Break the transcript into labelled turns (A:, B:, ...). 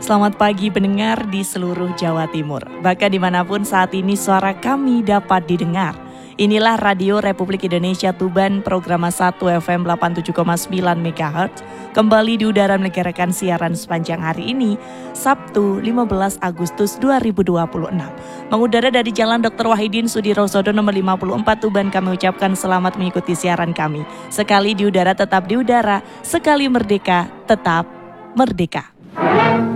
A: Selamat pagi pendengar di seluruh Jawa Timur. Bahkan dimanapun saat ini suara kami dapat didengar. Inilah Radio Republik Indonesia Tuban, program 1 FM 87,9 MHz. Kembali di udara menegarakan siaran sepanjang hari ini, Sabtu 15 Agustus 2026. Mengudara dari Jalan Dr. Wahidin Sudirosodo nomor 54 Tuban, kami ucapkan selamat mengikuti siaran kami. Sekali di udara tetap di udara, sekali merdeka tetap merdeka.